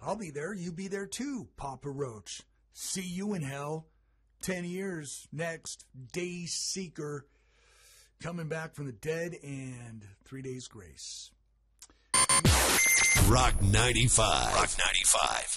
I'll be there. You be there too, Papa Roach. See you in hell. 10 years next. Day Seeker coming back from the dead and 3 Days Grace. Rock 95. Rock 95.